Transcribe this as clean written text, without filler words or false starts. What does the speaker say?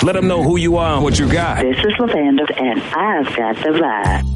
Let them know who you are and what you got. This is Lavanda, and I've got the vibe.